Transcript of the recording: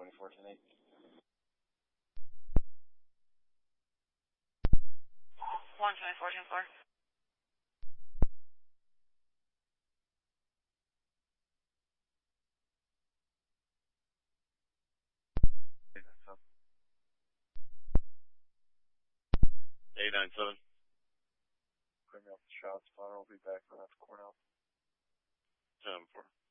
124, 10-8. 124, 10-4. Eight 9-7. Clear me off the shot spotter. I'll be back for that Cornell. 10-4.